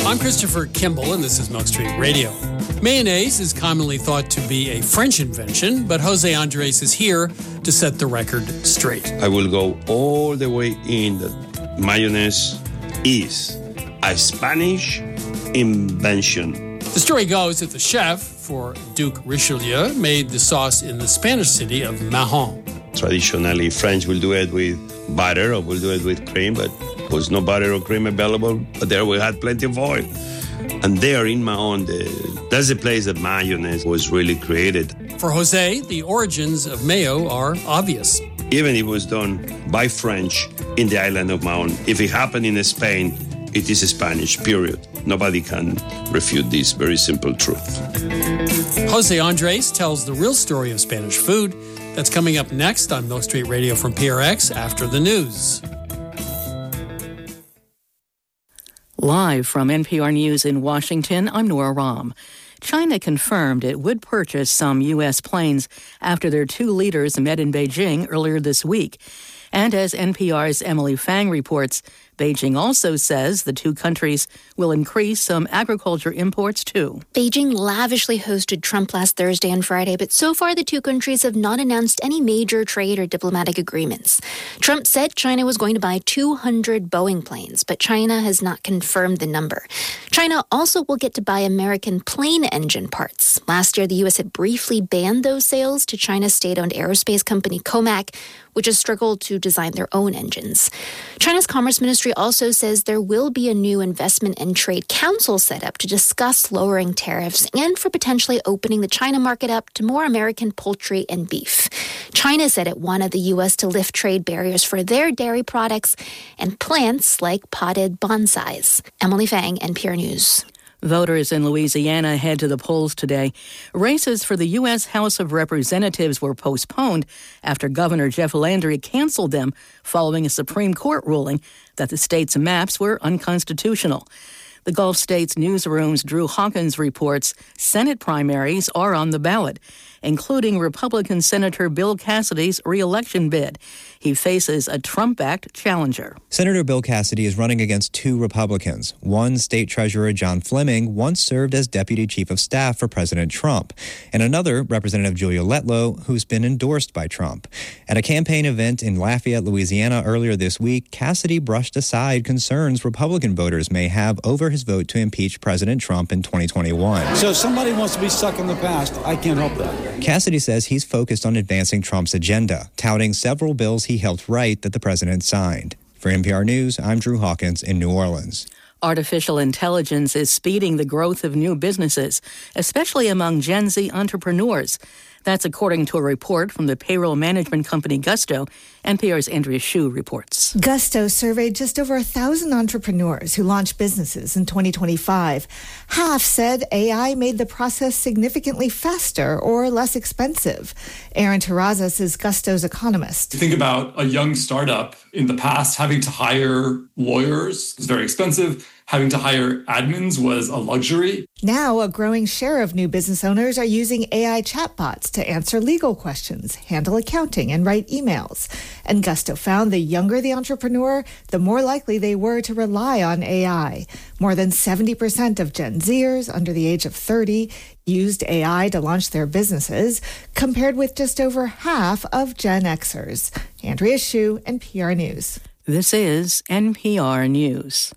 I'm Christopher Kimball, and this is Milk Street Radio. Mayonnaise is commonly thought to be a French invention, but Jose Andres is here to set the record straight. I will go all the way in that mayonnaise is a Spanish invention. The story goes that the chef for Duke Richelieu made the sauce in the Spanish city of Mahon. Traditionally, French will do it with butter or will do it with cream, but there was no butter or cream available. But there we had plenty of oil. And there in Mahon, that's the place that mayonnaise was really created. For Jose, the origins of mayo are obvious. Even if it was done by French in the island of Mahon, if it happened in Spain, it is Spanish, period. Nobody can refute this very simple truth. Jose Andres tells the real story of Spanish food. That's coming up next on Milk Street Radio from PRX after the news. Live from NPR News in Washington, I'm Nora Rahm. China confirmed it would purchase some U.S. planes after their two leaders met in Beijing earlier this week. And as NPR's Emily Fang reports, Beijing also says the two countries will increase some agriculture imports, too. Beijing lavishly hosted Trump last Thursday and Friday, but so far the two countries have not announced any major trade or diplomatic agreements. Trump said China was going to buy 200 Boeing planes, but China has not confirmed the number. China also will get to buy American plane engine parts. Last year, the U.S. had briefly banned those sales to China's state-owned aerospace company Comac, which has struggled to design their own engines. China's Commerce Ministry also says there will be a new investment and trade council set up to discuss lowering tariffs and for potentially opening the China market up to more American poultry and beef. China said it wanted the U.S. to lift trade barriers for their dairy products and plants like potted bonsais. Emily Fang, NPR News. Voters in Louisiana head to the polls today. Races for the U.S. House of Representatives were postponed after Governor Jeff Landry canceled them following a Supreme Court ruling that the state's maps were unconstitutional. The Gulf States newsroom's Drew Hawkins reports Senate primaries are on the ballot, including Republican Senator Bill Cassidy's re-election bid. He faces a Trump-backed challenger. Senator Bill Cassidy is running against two Republicans. One, State Treasurer John Fleming, once served as Deputy Chief of Staff for President Trump, and another, Representative Julia Letlow, who's been endorsed by Trump. At a campaign event in Lafayette, Louisiana earlier this week, Cassidy brushed aside concerns Republican voters may have over his vote to impeach President Trump in 2021. So if somebody wants to be stuck in the past, I can't help that. Cassidy says he's focused on advancing Trump's agenda, touting several bills he helped write that the president signed. For NPR News, I'm Drew Hawkins in New Orleans. Artificial intelligence is speeding the growth of new businesses, especially among Gen Z entrepreneurs. That's according to a report from the payroll management company Gusto. NPR's Andrea Hsu reports. Gusto surveyed just over 1,000 entrepreneurs who launched businesses in 2025. Half said AI made the process significantly faster or less expensive. Aaron Terrazas is Gusto's economist. Think about a young startup in the past having to hire lawyers. It was very expensive. Having to hire admins was a luxury. Now, a growing share of new business owners are using AI chatbots to answer legal questions, handle accounting, and write emails. And Gusto found the younger the entrepreneur, the more likely they were to rely on AI. More than 70% of Gen Zers under the age of 30 used AI to launch their businesses, compared with just over half of Gen Xers. Andrea Hsu, NPR News. This is NPR News.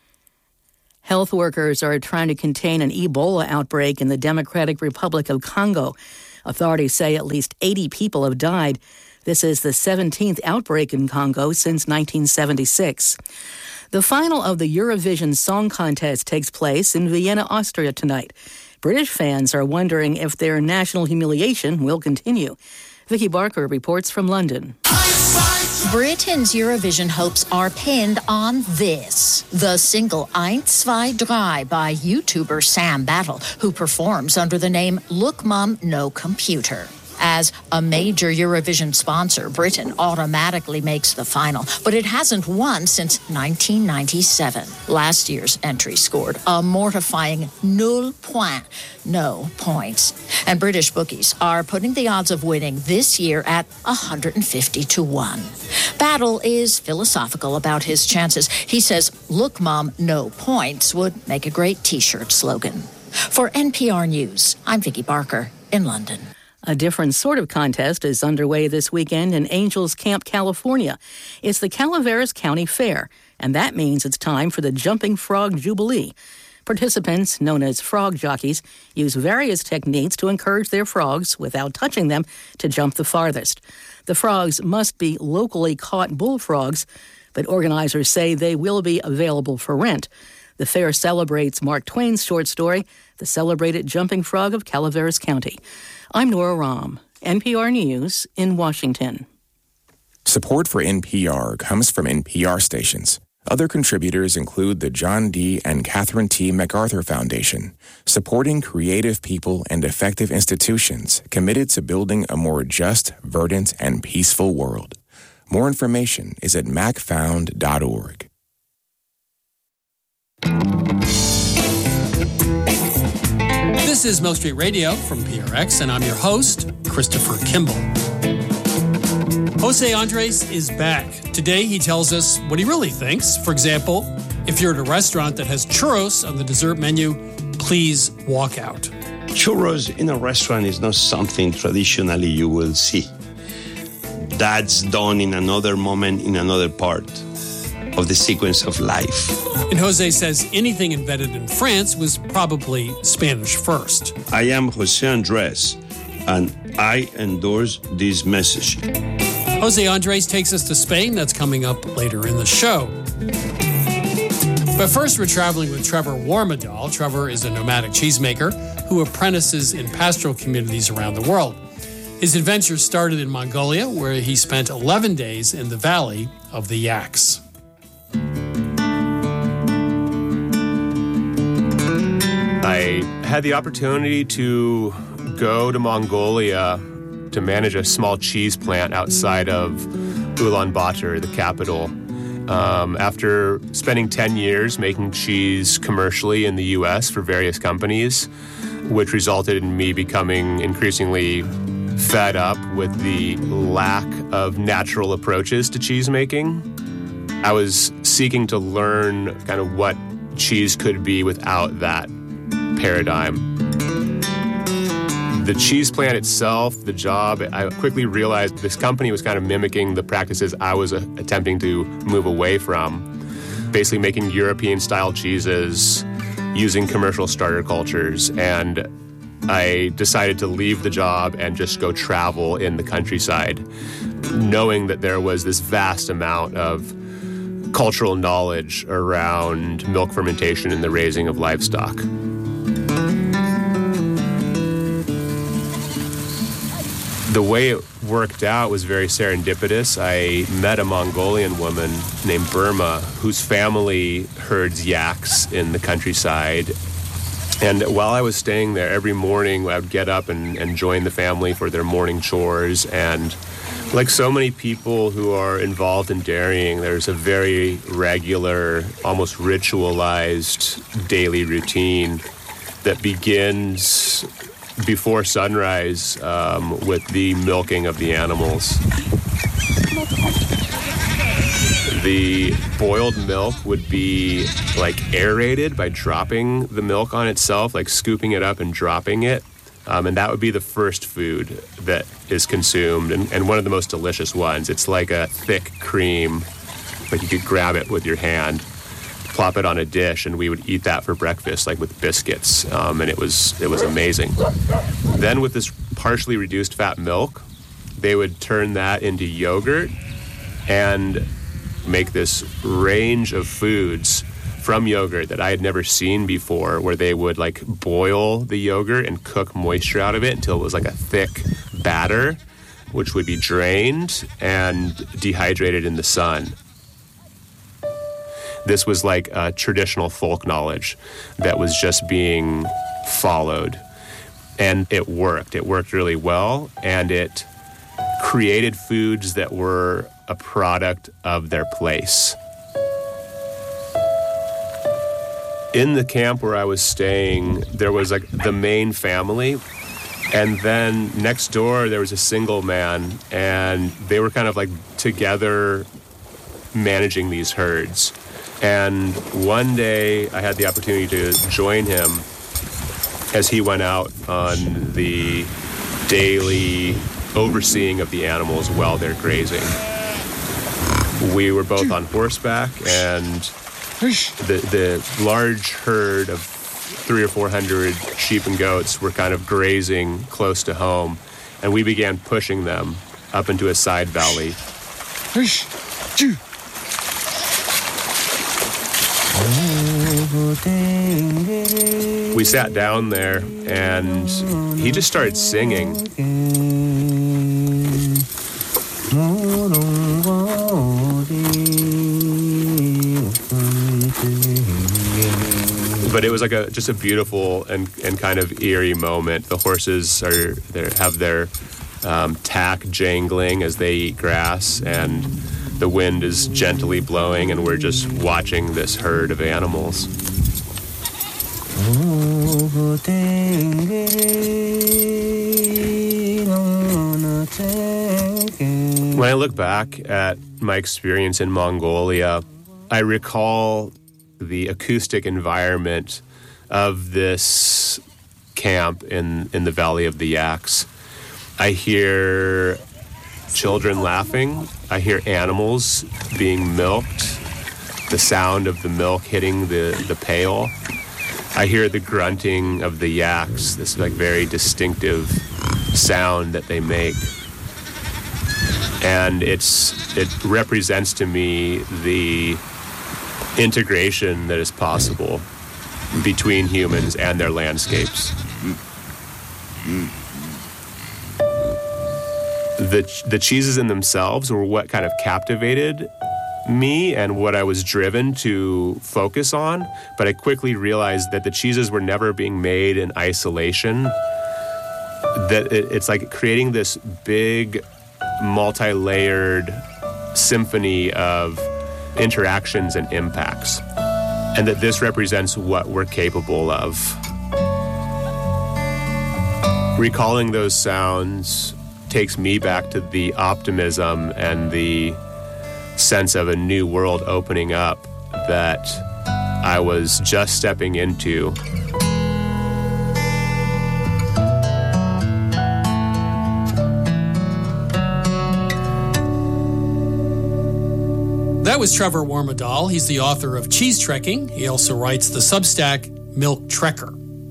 Health workers are trying to contain an Ebola outbreak in the Democratic Republic of Congo. Authorities say at least 80 people have died. This is the 17th outbreak in Congo since 1976. The final of the Eurovision Song Contest takes place in Vienna, Austria tonight. British fans are wondering if their national humiliation will continue. Vicky Barker reports from London. Britain's Eurovision hopes are pinned on this, the single 1, 2, 3 by YouTuber Sam Battle, who performs under the name Look Mum No Computer. As a major Eurovision sponsor, Britain automatically makes the final, but it hasn't won since 1997. Last year's entry scored a mortifying 0 points, no points. And British bookies are putting the odds of winning this year at 150 to 1. Battle is philosophical about his chances. He says, "Look, Mom, no points" would make a great T-shirt slogan. For NPR News, I'm Vicki Barker in London. A different sort of contest is underway this weekend in Angels Camp, California. It's the Calaveras County Fair, and that means it's time for the Jumping Frog Jubilee. Participants, known as frog jockeys, use various techniques to encourage their frogs, without touching them, to jump the farthest. The frogs must be locally caught bullfrogs, but organizers say they will be available for rent. The fair celebrates Mark Twain's short story, The Celebrated Jumping Frog of Calaveras County. I'm Nora Rahm, NPR News in Washington. Support for NPR comes from NPR stations. Other contributors include the John D. and Catherine T. MacArthur Foundation, supporting creative people and effective institutions committed to building a more just, verdant, and peaceful world. More information is at macfound.org. This is Milk Street Radio from PRX, and I'm your host, Christopher Kimball. Jose Andres is back. Today, he tells us what he really thinks. For example, if you're at a restaurant that has churros on the dessert menu, please walk out. Churros in a restaurant is not something traditionally you will see. That's done in another moment, in another part of the sequence of life. And Jose says anything invented in France was probably Spanish first. I am Jose Andres, and I endorse this message. Jose Andres takes us to Spain. That's coming up later in the show. But first, we're traveling with Trevor Warmadal. Trevor is a nomadic cheesemaker who apprentices in pastoral communities around the world. His adventure started in Mongolia, where he spent 11 days in the Valley of the Yaks. I had the opportunity to go to Mongolia to manage a small cheese plant outside of Ulaanbaatar, the capital. After spending 10 years making cheese commercially in the U.S. for various companies, which resulted in me becoming increasingly fed up with the lack of natural approaches to cheese making, I was seeking to learn kind of what cheese could be without that paradigm. The cheese plant itself, the job, I quickly realized this company was kind of mimicking the practices I was attempting to move away from, basically making European-style cheeses using commercial starter cultures. And I decided to leave the job and just go travel in the countryside, knowing that there was this vast amount of cultural knowledge around milk fermentation and the raising of livestock. The way it worked out was very serendipitous. I met a Mongolian woman named Burma whose family herds yaks in the countryside. And while I was staying there, every morning I would get up and join the family for their morning chores. And like so many people who are involved in dairying, there's a very regular, almost ritualized daily routine that begins before sunrise with the milking of the animals. The boiled milk would be like aerated by dropping the milk on itself, like scooping it up and dropping it. And that would be the first food that is consumed, and one of the most delicious ones. It's like a thick cream, like you could grab it with your hand, plop it on a dish, and we would eat that for breakfast, like with biscuits, and it was amazing. Then with this partially reduced fat milk, they would turn that into yogurt and make this range of foods from yogurt that I had never seen before, where they would like boil the yogurt and cook moisture out of it until it was like a thick batter, which would be drained and dehydrated in the sun. This was like a traditional folk knowledge that was just being followed. And it worked. It worked really well, and it created foods that were a product of their place. In the camp where I was staying, there was like the main family, And then next door, there was a single man, and they were kind of like together managing these herds. And one day, I had the opportunity to join him as he went out on the daily overseeing of the animals while they're grazing. We were both on horseback, and the large herd of 300 or 400 sheep and goats were kind of grazing close to home, and we began pushing them up into a side valley. We sat down there, and he just started singing. But it was like just a beautiful and kind of eerie moment. The horses have their tack jangling as they eat grass, and the wind is gently blowing, and we're just watching this herd of animals. When I look back at my experience in Mongolia, I recall the acoustic environment of this camp in the Valley of the Yaks. I hear children laughing. I hear animals being milked, the sound of the milk hitting the pail. I hear the grunting of the yaks, this like very distinctive sound that they make. And it represents to me the integration that is possible between humans and their landscapes. The cheeses in themselves were what kind of captivated me and what I was driven to focus on, but I quickly realized that the cheeses were never being made in isolation, that it's like creating this big, multi-layered symphony of interactions and impacts, and that this represents what we're capable of. Recalling those sounds takes me back to the optimism and the sense of a new world opening up that I was just stepping into. That was Trevor Warmadal. He's the author of Cheese Trekking. He also writes the Substack Milk Trekker.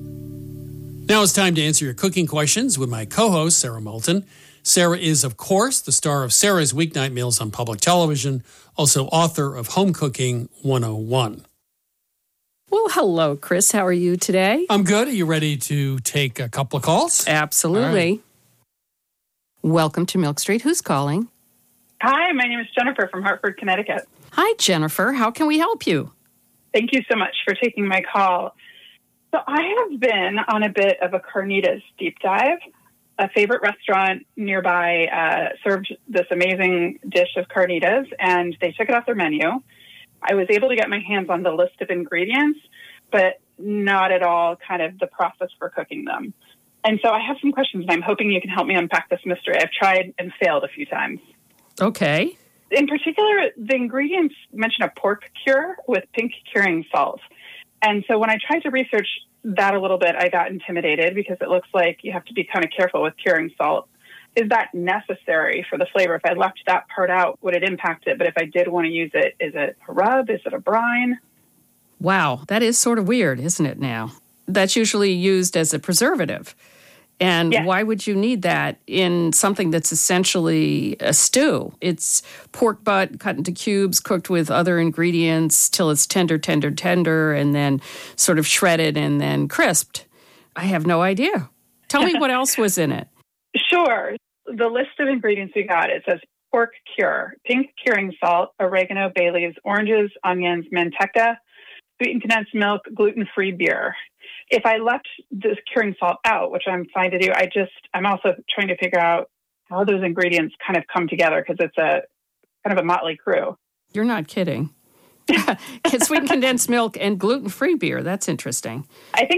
Now it's time to answer your cooking questions with my co-host, Sarah Moulton. Sarah is, of course, the star of Sarah's Weeknight Meals on public television, also author of Home Cooking 101. Well, hello, Chris. How are you today? I'm good. Are you ready to take a couple of calls? Absolutely. Right. Welcome to Milk Street. Who's calling? Hi, my name is Jennifer from Hartford, Connecticut. Hi, Jennifer. How can we help you? Thank you so much for taking my call. So I have been on a bit of a carnitas deep dive. A favorite restaurant nearby served this amazing dish of carnitas, and they took it off their menu. I was able to get my hands on the list of ingredients, but not at all kind of the process for cooking them. And so I have some questions, and I'm hoping you can help me unpack this mystery. I've tried and failed a few times. Okay. In particular, the ingredients mention a pork cure with pink curing salt. And so when I tried to research that a little bit, I got intimidated because it looks like you have to be kind of careful with curing salt. Is that necessary for the flavor? If I left that part out, would it impact it? But if I did want to use it, is it a rub? Is it a brine? Wow, that is sort of weird, isn't it now? That's usually used as a preservative. And yes. Why would you need that in something that's essentially a stew? It's pork butt cut into cubes, cooked with other ingredients till it's tender, and then sort of shredded and then crisped. I have no idea. Tell me what else was in it. Sure. The list of ingredients we got, it says pork cure, pink curing salt, oregano, bay leaves, oranges, onions, manteca, sweetened condensed milk, gluten-free beer. If I left this curing salt out, which I'm fine to do, I'm also trying to figure out how those ingredients kind of come together because it's a kind of a motley crew. You're not kidding. Sweetened condensed milk and gluten-free beer. That's interesting. I think